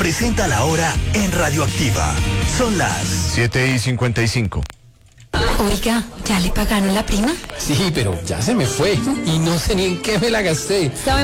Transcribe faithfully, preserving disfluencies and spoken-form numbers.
presenta la hora en Radioactiva. Son las siete y cincuenta y cinco. Oiga, ¿ya le pagaron la prima? Sí, pero ya se me fue y no sé ni en qué me la gasté. ¿Sabe